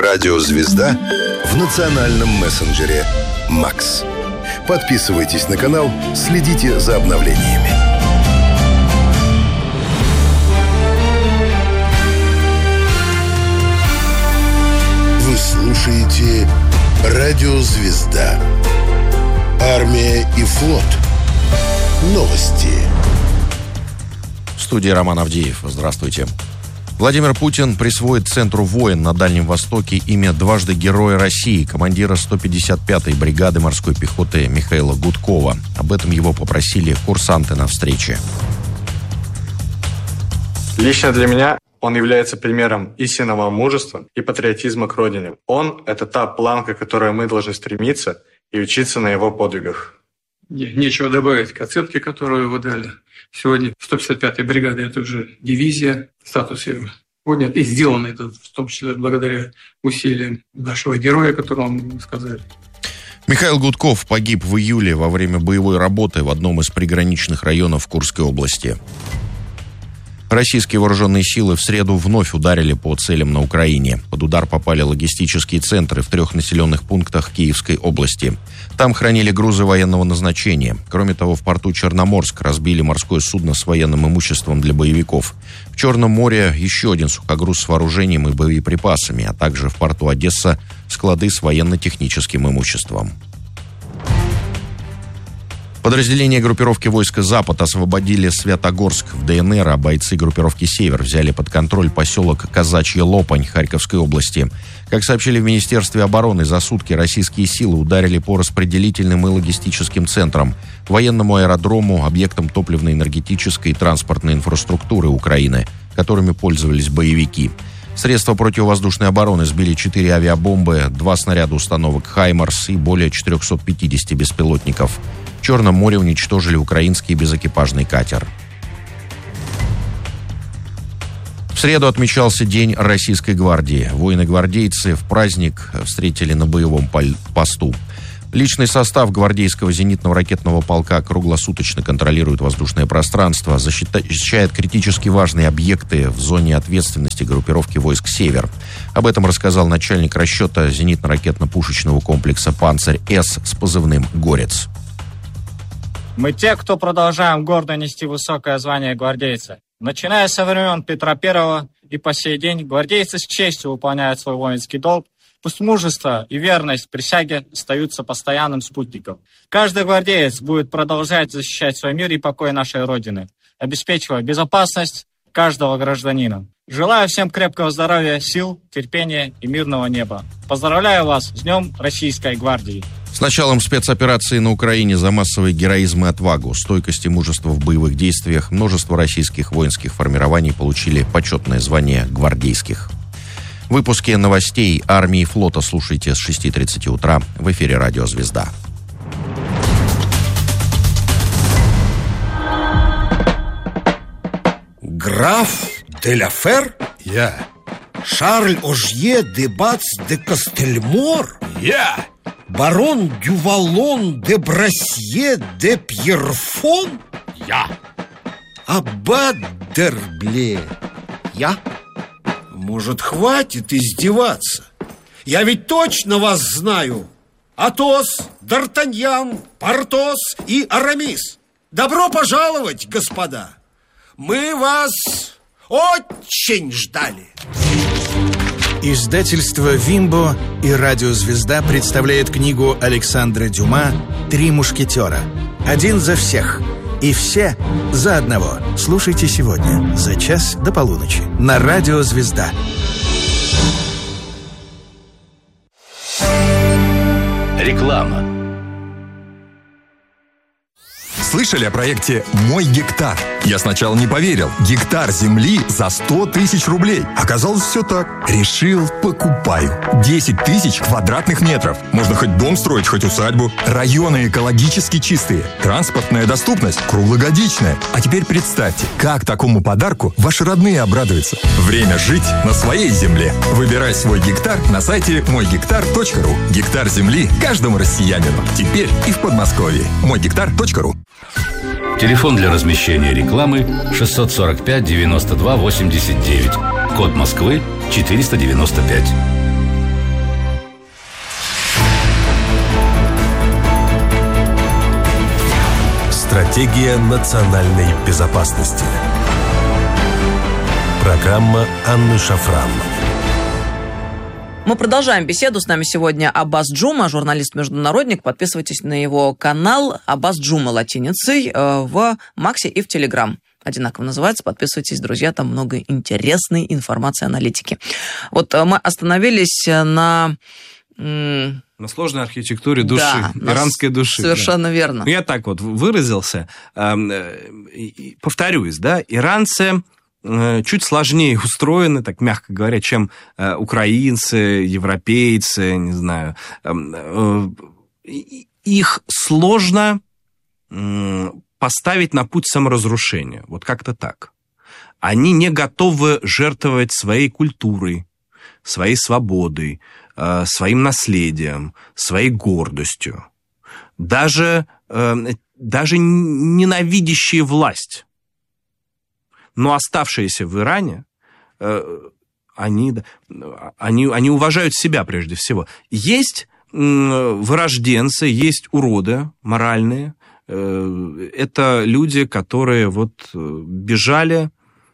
Радио «Звезда» в национальном мессенджере «Макс». Подписывайтесь на канал, следите за обновлениями. Вы слушаете Радио «Звезда». Армия и флот. Новости. В студии Роман Авдеев. Здравствуйте. Владимир Путин присвоит Центру войн на Дальнем Востоке имя дважды Героя России, командира 155-й бригады морской пехоты Михаила Гудкова. Об этом его попросили курсанты на встрече. Лично для меня он является примером истинного мужества и патриотизма к родине. Он – это та планка, к которой мы должны стремиться и учиться на его подвигах. Нечего добавить к оценке, которую вы дали. Сегодня 155-я бригада – это уже дивизия, статус ее поднят. И сделано это в том числе благодаря усилиям нашего героя, о котором мы сказали. Михаил Гудков погиб в июле во время боевой работы в одном из приграничных районов Курской области. Российские вооруженные силы в среду вновь ударили по целям на Украине. Под удар попали логистические центры в 3 населенных пунктах Киевской области. Там хранили грузы военного назначения. Кроме того, в порту Черноморск разбили морское судно с военным имуществом для боевиков. В Черном море еще один сухогруз с вооружением и боеприпасами, а также в порту Одесса склады с военно-техническим имуществом. Подразделения группировки войска «Запад» освободили Святогорск в ДНР, а бойцы группировки «Север» взяли под контроль поселок Казачья Лопань Харьковской области. Как сообщили в Министерстве обороны, за сутки российские силы ударили по распределительным и логистическим центрам, военному аэродрому, объектам топливно-энергетической и транспортной инфраструктуры Украины, которыми пользовались боевики. Средства противовоздушной обороны сбили 4 авиабомбы, 2 снаряда установок «Хаймарс» и более 450 беспилотников. В Черном море уничтожили украинский безэкипажный катер. В среду отмечался День Российской гвардии. Воины-гвардейцы в праздник встретили на боевом посту. Личный состав гвардейского зенитно-ракетного полка круглосуточно контролирует воздушное пространство, защищает критически важные объекты в зоне ответственности группировки войск «Север». Об этом рассказал начальник расчета зенитно-ракетно-пушечного комплекса «Панцирь-С» с позывным «Горец». Мы те, кто продолжаем гордо нести высокое звание гвардейца. Начиная со времен Петра I и по сей день гвардейцы с честью выполняют свой воинский долг. Пусть мужество и верность присяге остаются постоянным спутником. Каждый гвардеец будет продолжать защищать свой мир и покой нашей Родины, обеспечивая безопасность каждого гражданина. Желаю всем крепкого здоровья, сил, терпения и мирного неба. Поздравляю вас с Днем Российской гвардии. С началом спецоперации на Украине за массовый героизм и отвагу, стойкость и мужество в боевых действиях множество российских воинских формирований получили почетное звание гвардейских. Выпуски новостей армии и флота слушайте с 6:30 утра в эфире «Радио Звезда». Граф де ла Фер? Я. Шарль Ожье де Бац де Кастельмор? Я. Барон Дювалон де Брасье де Пьерфон? Я. Аббат Дербле? Я. Может, хватит издеваться? Я ведь точно вас знаю. Атос, Д'Артаньян, Портос и Арамис. Добро пожаловать, господа. Мы вас очень ждали. Издательство «Вимбо» и «Радио Звезда» представляет книгу Александра Дюма «Три мушкетера». Один за всех и все за одного. Слушайте сегодня за час до полуночи на «Радио Звезда». Реклама. Слышали о проекте «Мой гектар»? Я сначала не поверил. Гектар земли за 100 тысяч рублей. Оказалось, все так. Решил, покупаю. 10 тысяч квадратных метров. Можно хоть дом строить, хоть усадьбу. Районы экологически чистые. Транспортная доступность круглогодичная. А теперь представьте, как такому подарку ваши родные обрадуются. Время жить на своей земле. Выбирай свой гектар на сайте moygektar.ru. Гектар земли каждому россиянину. Теперь и в Подмосковье. moygektar.ru. Телефон для размещения рекламы 645 92 89. Код Москвы 495. Стратегия национальной безопасности. Программа Анны Шафран. Мы продолжаем беседу. С нами сегодня Аббас Джума, журналист-международник. Подписывайтесь на его канал Аббас Джума латиницей в Максе и в Телеграм. Одинаково называется. Подписывайтесь, друзья, там много интересной информации, аналитики. Вот мы остановились на сложной архитектуре души, да, иранской души. Совершенно верно. Я так вот выразился. Повторюсь, да, иранцы чуть сложнее устроены, так мягко говоря, чем украинцы, европейцы, не знаю. Их сложно поставить на путь саморазрушения. Вот как-то так. Они не готовы жертвовать своей культурой, своей свободой, своим наследием, своей гордостью. Даже ненавидящие власть, но оставшиеся в Иране, они уважают себя прежде всего. Есть вырожденцы, есть уроды моральные. Это люди, которые вот бежали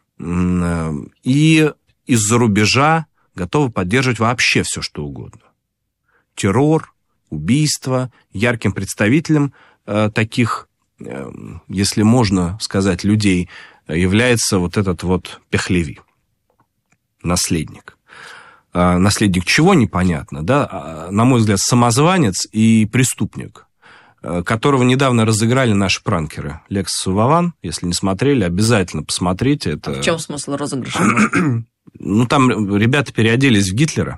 и из-за рубежа готовы поддерживать вообще все, что угодно. Террор, убийство. Ярким представителем таких, если можно сказать, людей является вот этот вот Пехлеви, наследник. Наследник чего, непонятно, да? На мой взгляд, самозванец и преступник, которого недавно разыграли наши пранкеры. Лексус Вован, если не смотрели, обязательно посмотрите. Это... А в чем смысл розыгрыша? Ну, там ребята переоделись в Гитлера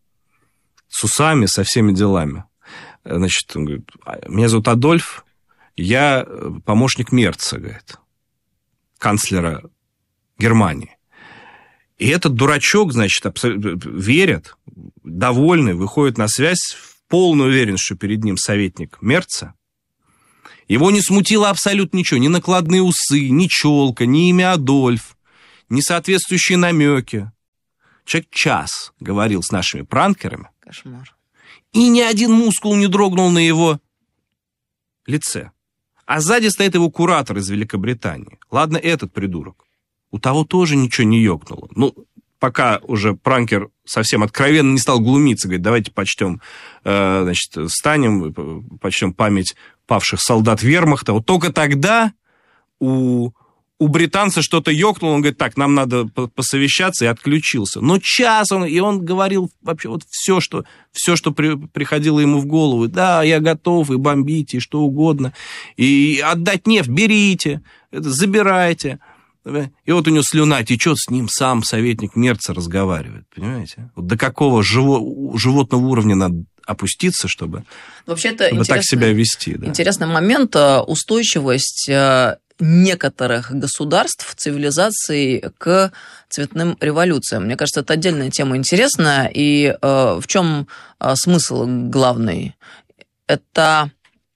с усами, со всеми делами. Значит, он говорит, меня зовут Адольф, я помощник Мерца, говорит, канцлера Германии. И этот дурачок, значит, верит, довольный, выходит на связь, в полной уверенности, что перед ним советник Мерца. Его не смутило абсолютно ничего, ни накладные усы, ни челка, ни имя Адольф, ни соответствующие намеки. Человек час говорил с нашими пранкерами. Кошмар. И ни один мускул не дрогнул на его лице. А сзади стоит его куратор из Великобритании. Ладно, этот придурок. У того тоже ничего не ёкнуло. Ну, пока уже пранкер совсем откровенно не стал глумиться, говорит, давайте почтем, значит, встанем, почтем память павших солдат вермахта. Вот только тогда у британца что-то ёкнуло, он говорит, так, нам надо посовещаться, и отключился. Но час он говорил вообще вот все, что приходило ему в голову. Да, я готов, и бомбить, и что угодно. И отдать нефть берите, забирайте. И вот у него слюна течет, с ним сам советник Мерца разговаривает, понимаете? Вот до какого животного уровня надо опуститься, чтобы так себя вести. Да. Интересный момент, устойчивость некоторых государств, цивилизаций к цветным революциям. Мне кажется, это отдельная тема интересная. И в чем смысл главный? Это,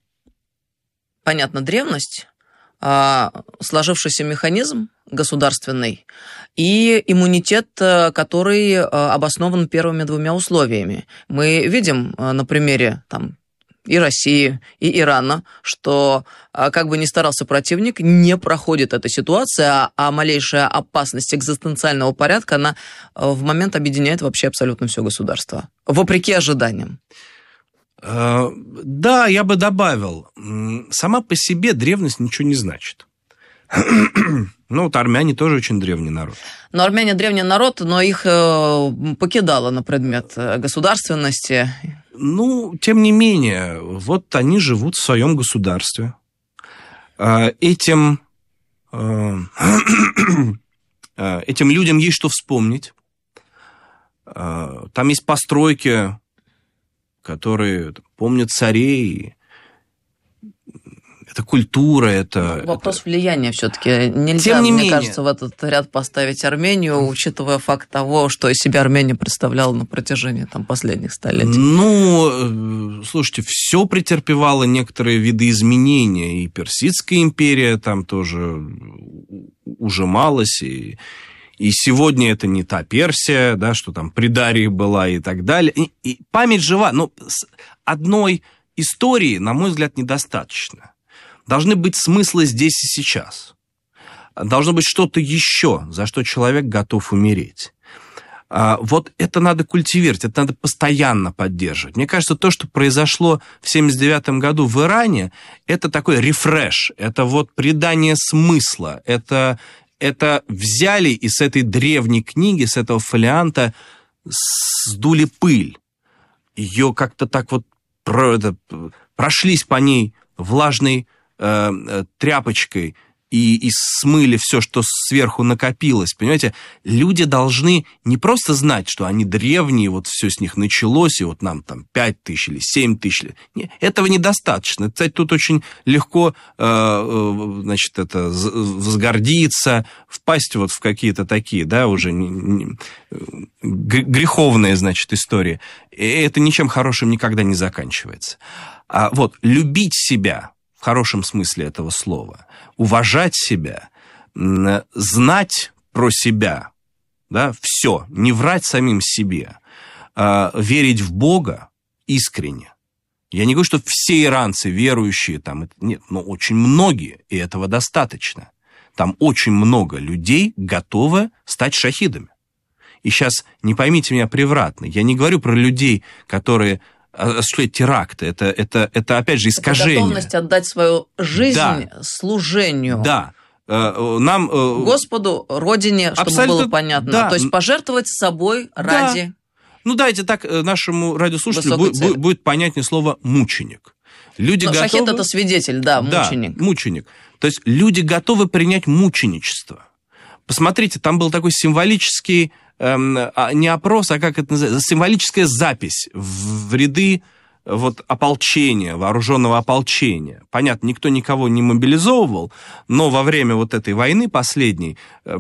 понятно, древность, сложившийся механизм государственный и иммунитет, который обоснован первыми двумя условиями. Мы видим на примере и России, и Ирана, что как бы ни старался противник, не проходит эта ситуация, а малейшая опасность экзистенциального порядка, она в момент объединяет вообще абсолютно все государство, вопреки ожиданиям. Да, я бы добавил, сама по себе древность ничего не значит. Ну, вот армяне тоже очень древний народ. Но армяне древний народ, но их покидало на предмет государственности. Ну, тем не менее, вот они живут в своем государстве. Этим людям есть что вспомнить. Там есть постройки, которые помнят царей. Это культура, это... Вопрос влияния все-таки. Нельзя, мне кажется, в этот ряд поставить Армению, учитывая факт того, что из себя Армения представляла на протяжении последних столетий. Ну, слушайте, все претерпевало некоторые виды изменения. И Персидская империя там тоже ужималась, и сегодня это не та Персия, да, что там при Дарии была и так далее. И память жива, но одной истории, на мой взгляд, недостаточно. должны быть смыслы здесь и сейчас. Должно быть что-то еще, за что человек готов умереть. Вот это надо культивировать, это надо постоянно поддерживать. Мне кажется, то, что произошло в 1979 году в Иране, это такой рефреш, это вот придание смысла, это взяли из этой древней книги, с этого фолианта, сдули пыль. Ее как-то так вот прошлись по ней влажной тряпочкой, и смыли все, что сверху накопилось. Понимаете, люди должны не просто знать, что они древние, вот все с них началось, и вот нам там 5 тысяч или 7 тысяч. Нет, этого недостаточно. Кстати, тут очень легко, значит, это возгордиться, впасть вот в какие-то такие, да, уже греховные, значит, истории. И это ничем хорошим никогда не заканчивается. Вот, любить себя в хорошем смысле этого слова, уважать себя, знать про себя, да, все, не врать самим себе, верить в Бога искренне. Я не говорю, что все иранцы верующие, там, нет, но очень многие, и этого достаточно. Там очень много людей готовы стать шахидами. И сейчас не поймите меня превратно, я не говорю про людей, которые осуществлять теракты, это опять же искажение. Это готовность отдать свою жизнь служению. Да. Нам... Господу, Родине, чтобы было понятно. Да. То есть пожертвовать собой ради... Ну, дайте так нашему радиослушателю будет понятнее слово «мученик». Люди готовы... Шахид – это свидетель, да, мученик. Да, мученик. То есть люди готовы принять мученичество. Посмотрите, там был такой символический... не опрос, а как это называется, символическая запись в ряды вот ополчения, вооруженного ополчения. Понятно, никто никого не мобилизовывал, но во время вот этой войны последней,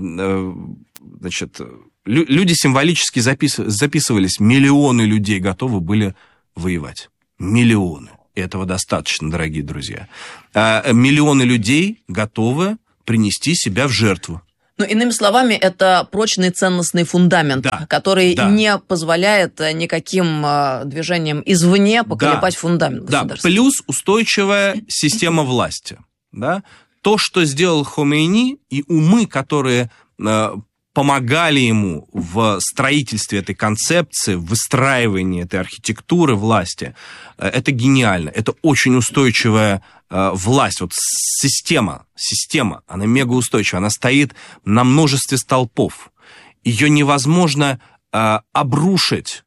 значит, люди символически записывались, миллионы людей готовы были воевать. Миллионы. И этого достаточно, дорогие друзья. Миллионы людей готовы принести себя в жертву. Ну, иными словами, это прочный ценностный фундамент, который не позволяет никаким движениям извне поколебать фундамент государства. Да, плюс устойчивая система власти. Да? То, что сделал Хомейни, и умы, которые помогали ему в строительстве этой концепции, в выстраивании этой архитектуры власти, это гениально. Это очень устойчивая власть, вот система, она мегаустойчивая, она стоит на множестве столпов. Ее невозможно обрушить,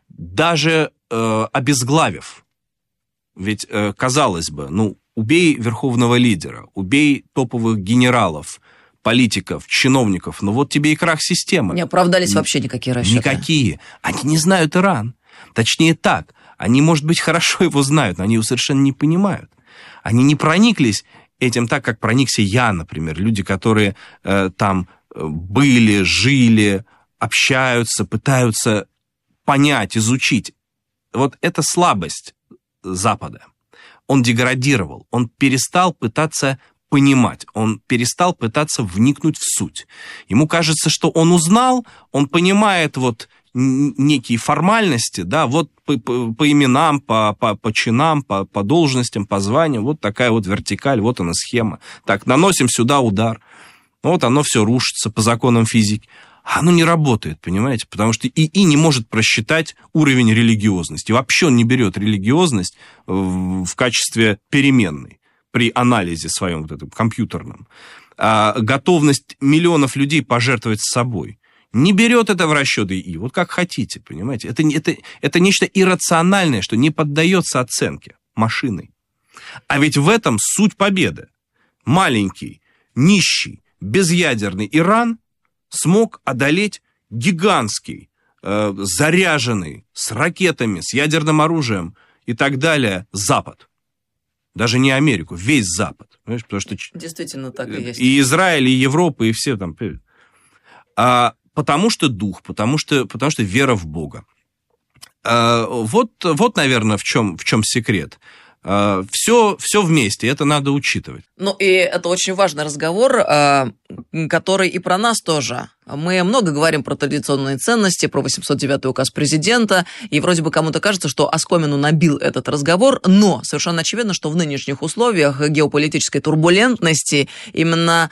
даже обезглавив. Ведь, казалось бы, убей верховного лидера, убей топовых генералов, политиков, чиновников, вот тебе и крах системы. Не оправдались вообще никакие расчеты. Никакие. Они не знают Иран. Точнее так, они, может быть, хорошо его знают, но они его совершенно не понимают. Они не прониклись этим так, как проникся я, например. Люди, которые там были, жили, общаются, пытаются понять, изучить. Вот это слабость Запада. Он деградировал, он перестал пытаться понимать, он перестал пытаться вникнуть в суть. Ему кажется, что он узнал, он понимает вот некие формальности, да, вот по именам, по чинам, по должностям, по званиям, вот такая вот вертикаль, вот она схема. Так, наносим сюда удар, вот оно все рушится по законам физики. А оно не работает, понимаете, потому что ИИ не может просчитать уровень религиозности. Вообще он не берет религиозность в качестве переменной при анализе своем вот этом компьютерном. Готовность миллионов людей пожертвовать собой не берет это в расчет ИИ, вот как хотите, понимаете. Это нечто иррациональное, что не поддается оценке машиной. А ведь в этом суть победы. Маленький, нищий, безъядерный Иран смог одолеть гигантский, заряженный, с ракетами, с ядерным оружием и так далее, Запад. Даже не Америку, весь Запад. Понимаешь? Потому что действительно так и есть. И Израиль, и Европа, и все там. Потому что дух, потому что вера в Бога. Вот, наверное, в чем секрет. Все вместе, это надо учитывать. Ну, и это очень важный разговор, который и про нас тоже. Мы много говорим про традиционные ценности, про 809-й указ президента, и вроде бы кому-то кажется, что оскомину набил этот разговор, но совершенно очевидно, что в нынешних условиях геополитической турбулентности именно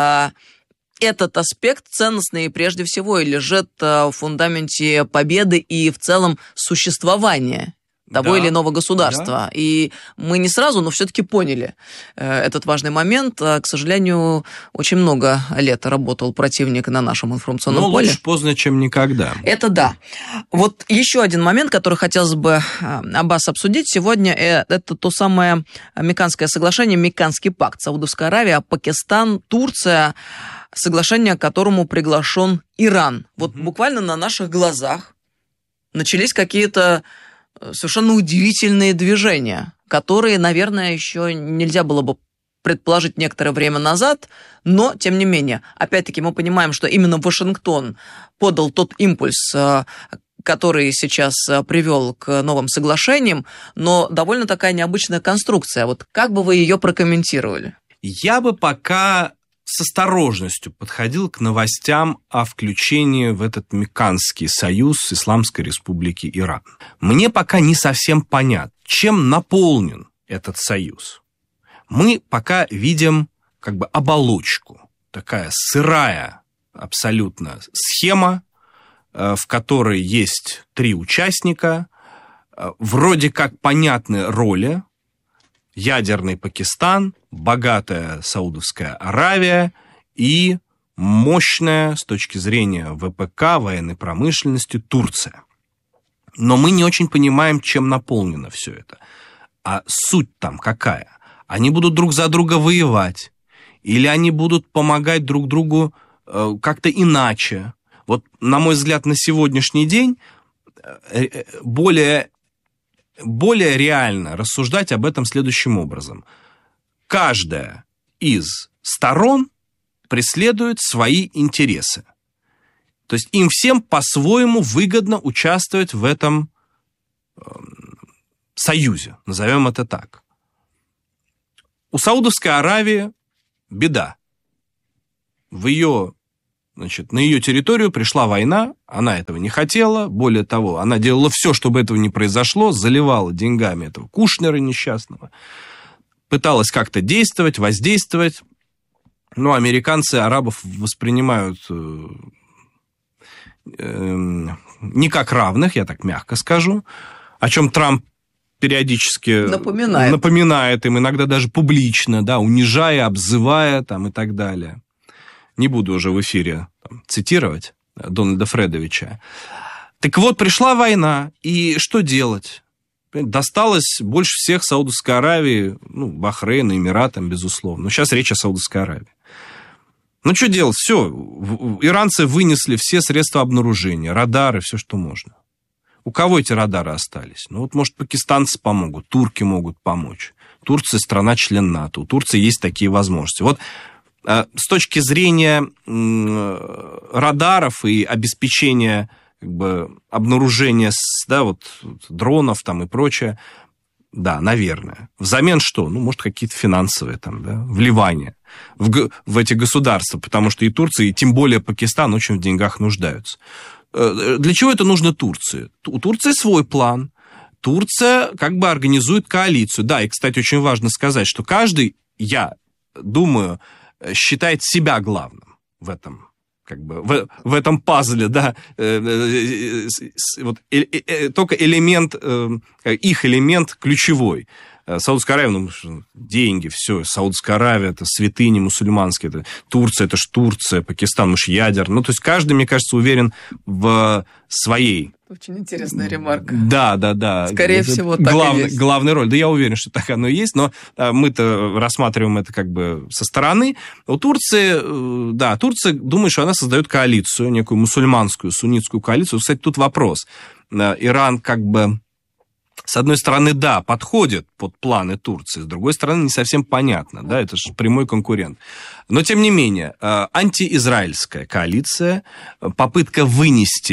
этот аспект ценностный прежде всего и лежит в фундаменте победы и в целом существования того или иного государства. Да. И мы не сразу, но все-таки поняли этот важный момент. К сожалению, очень много лет работал противник на нашем информационном поле. Но лучше поздно, чем никогда. Это да. Вот еще один момент, который хотелось бы, Аббас, обсудить сегодня, это то самое Мекканское соглашение, Мекканский пакт. Саудовская Аравия, Пакистан, Турция, соглашение, к которому приглашен Иран. Вот буквально на наших глазах начались какие-то совершенно удивительные движения, которые, наверное, еще нельзя было бы предположить некоторое время назад, но, тем не менее, опять-таки мы понимаем, что именно Вашингтон подал тот импульс, который сейчас привел к новым соглашениям, но довольно такая необычная конструкция. Вот как бы вы ее прокомментировали? Я бы пока с осторожностью подходил к новостям о включении в этот Мекканский союз Исламской Республики Иран. Мне пока не совсем понятно, чем наполнен этот союз. Мы пока видим как бы оболочку, такая сырая абсолютно схема, в которой есть 3 участника, вроде как понятны роли: ядерный Пакистан, богатая Саудовская Аравия и мощная с точки зрения ВПК, военной промышленности, Турция. Но мы не очень понимаем, чем наполнено все это. А суть там какая? Они будут друг за друга воевать? Или они будут помогать друг другу как-то иначе? Вот, на мой взгляд, на сегодняшний день более реально рассуждать об этом следующим образом. Каждая из сторон преследует свои интересы. То есть им всем по-своему выгодно участвовать в этом союзе, назовем это так. У Саудовской Аравии беда. На ее территорию пришла война, она этого не хотела, более того, она делала все, чтобы этого не произошло, заливала деньгами этого Кушнера несчастного, пыталась как-то действовать, воздействовать, но американцы арабов воспринимают не как равных, я так мягко скажу, о чем Трамп периодически напоминает им, иногда даже публично, да, унижая, обзывая там, и так далее. Не буду уже в эфире цитировать Дональда Фредовича. Так вот, пришла война, и что делать? Досталось больше всех Саудовской Аравии, Бахрейну, Эмиратам, безусловно. Но сейчас речь о Саудовской Аравии. Что делать? Все, иранцы вынесли все средства обнаружения, радары, все, что можно. У кого эти радары остались? Может, пакистанцы помогут, турки могут помочь. Турция страна-член НАТО, у Турции есть такие возможности. Вот с точки зрения радаров и обеспечения обнаружения дронов там и прочее, да, наверное. Взамен что? Может, какие-то финансовые вливания в эти государства, потому что и Турция, и тем более Пакистан очень в деньгах нуждаются. Для чего это нужно Турции? У Турции свой план. Турция организует коалицию. Да, и, кстати, очень важно сказать, что каждый, я думаю, считает себя главным в этом, в этом пазле, да, только их элемент ключевой. Саудовская Аравия, деньги, все, Саудовская Аравия, это святыни мусульманские, это Турция, это ж Турция, Пакистан, ядер. То есть каждый, мне кажется, уверен в своей... Очень интересная ремарка. Да. Скорее всего, так и есть. Главная роль. Да, я уверен, что так оно и есть, но мы-то рассматриваем это со стороны. У Турции, Турция думает, что она создает коалицию, некую мусульманскую, суннитскую коалицию. Кстати, тут вопрос. Иран с одной стороны, да, подходит под планы Турции, с другой стороны, не совсем понятно, да, это же прямой конкурент. Но, тем не менее, антиизраильская коалиция, попытка вынести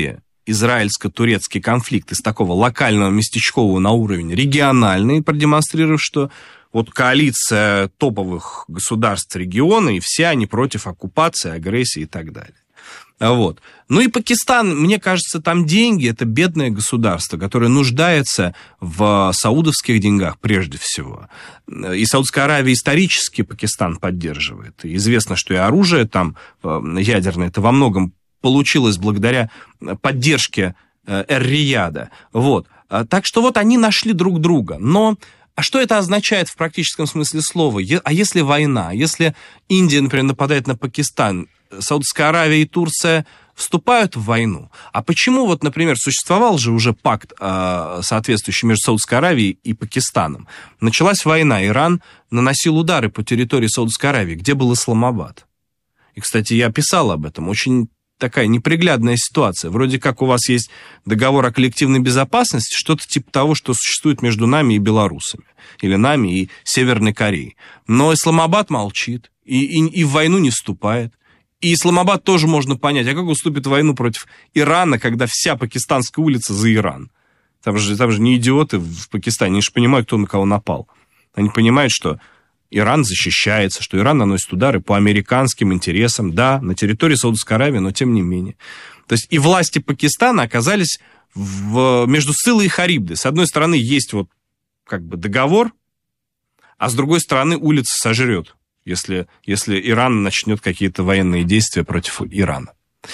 израильско-турецкий конфликт из такого локального местечкового на уровень региональный, продемонстрировав, что вот коалиция топовых государств региона, и все они против оккупации, агрессии и так далее. Вот. Ну и Пакистан, мне кажется, там деньги, это бедное государство, которое нуждается в саудовских деньгах прежде всего. И Саудовская Аравия исторически Пакистан поддерживает. И известно, что и оружие там ядерное, это во многом получилось благодаря поддержке Эр-Рияда. Вот. Так что вот они нашли друг друга. Но а что это означает в практическом смысле слова? А если война? Если Индия, например, нападает на Пакистан, Саудовская Аравия и Турция вступают в войну? А почему, вот, например, существовал же уже пакт, соответствующий между Саудовской Аравией и Пакистаном? Началась война, Иран наносил удары по территории Саудовской Аравии, где был Исламабад. И, кстати, я писал об этом, очень такая неприглядная ситуация. Вроде как у вас есть договор о коллективной безопасности, что-то типа того, что существует между нами и белорусами, или нами и Северной Кореей. Но Исламабад молчит и в войну не вступает. И Исламабад тоже можно понять, а как уступит в войну против Ирана, когда вся пакистанская улица за Иран? Там же не идиоты в Пакистане, они же понимают, кто на кого напал. Они понимают, что Иран защищается, что Иран наносит удары по американским интересам, да, на территории Саудовской Аравии, но тем не менее. То есть и власти Пакистана оказались между Сциллой и Харибдой. С одной стороны, есть вот как бы договор, а с другой стороны, улица сожрет, если Иран начнет какие-то военные действия против Ирана.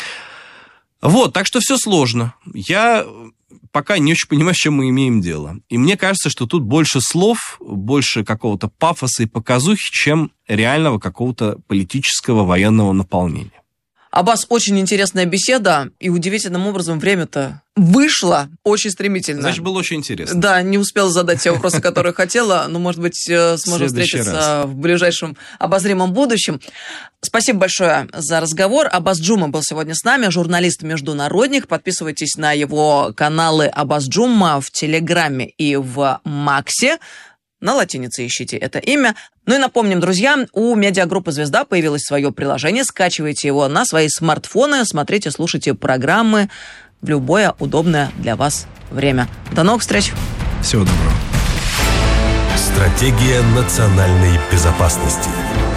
Вот, так что все сложно. Я пока не очень понимаю, с чем мы имеем дело. И мне кажется, что тут больше слов, больше какого-то пафоса и показухи, чем реального какого-то политического военного наполнения. Аббас, очень интересная беседа, и удивительным образом время-то вышло очень стремительно. Значит, было очень интересно. Да, не успела задать все вопросы, которые хотела, но, может быть, сможем встретиться в ближайшем обозримом будущем. Спасибо большое за разговор. Аббас Джума был сегодня с нами, журналист-международник. Подписывайтесь на его каналы Аббас Джума в Телеграме и в Максе. На латинице ищите это имя. Ну и напомним, друзья, у медиагруппы «Звезда» появилось свое приложение. Скачивайте его на свои смартфоны, смотрите, слушайте программы в любое удобное для вас время. До новых встреч! Всего доброго! Стратегия национальной безопасности.